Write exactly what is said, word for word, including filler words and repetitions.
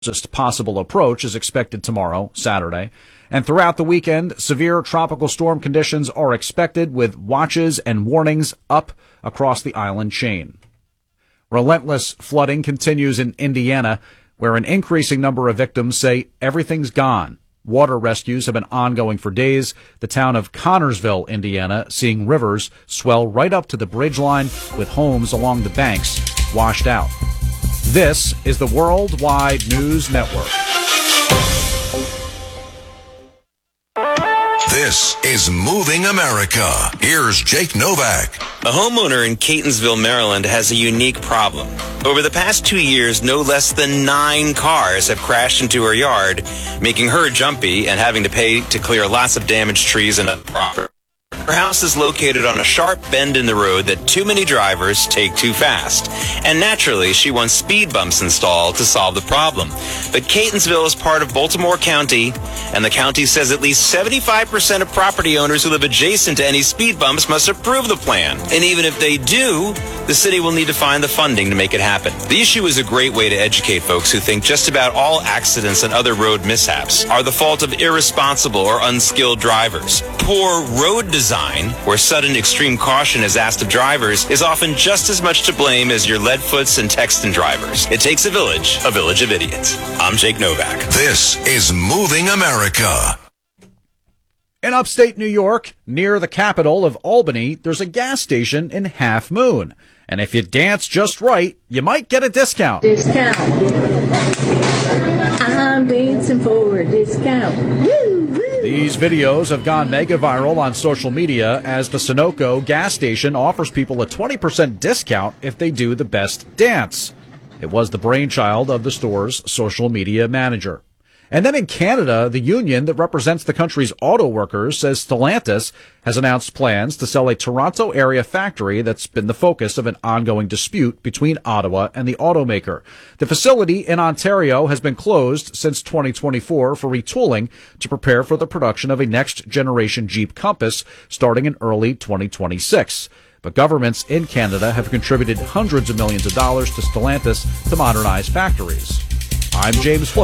Just possible approach is expected tomorrow, Saturday. And throughout the weekend, severe tropical storm conditions are expected with watches and warnings up across the island chain. Relentless flooding continues in Indiana, where an increasing number of victims say everything's gone. Water rescues have been ongoing for days. The town of Connorsville, Indiana, seeing rivers swell right up to the bridge line with homes along the banks washed out. This is the Worldwide News Network. This is Moving America. Here's Jake Novak. A homeowner in Catonsville, Maryland has a unique problem. Over the past two years, no less than nine cars have crashed into her yard, making her jumpy and having to pay to clear lots of damaged trees and other property. Her house is located on a sharp bend in the road that too many drivers take too fast. And naturally, she wants speed bumps installed to solve the problem. But Catonsville is part of Baltimore County, and the county says at least seventy-five percent of property owners who live adjacent to any speed bumps must approve the plan. And even if they do, the city will need to find the funding to make it happen. The issue is a great way to educate folks who think just about all accidents and other road mishaps are the fault of irresponsible or unskilled drivers. Poor road design, where sudden extreme caution is asked of drivers, is often just as much to blame as your leadfoots and Texan drivers. It takes a village, a village of idiots. I'm Jake Novak. This is Moving America. In upstate New York, near the capital of Albany, there's a gas station in Half Moon. And if you dance just right, you might get a discount. Discount. I'm dancing for a discount. Woo, woo. These videos have gone mega viral on social media as the Sunoco gas station offers people a twenty percent discount if they do the best dance. It was the brainchild of the store's social media manager. And then in Canada, the union that represents the country's auto workers says Stellantis has announced plans to sell a Toronto area factory that's been the focus of an ongoing dispute between Ottawa and the automaker. The facility in Ontario has been closed since twenty twenty-four for retooling to prepare for the production of a next-generation Jeep Compass starting in early twenty twenty-six. But governments in Canada have contributed hundreds of millions of dollars to Stellantis to modernize factories. I'm James Flip.